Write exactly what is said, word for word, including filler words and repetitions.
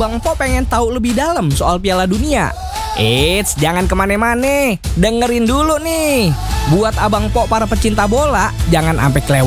Abang Po pengen tahu lebih dalam soal Piala Dunia? Eits, jangan kemana-mana, dengerin dulu nih. Buat Abang Po para pecinta bola, jangan sampai kelewatan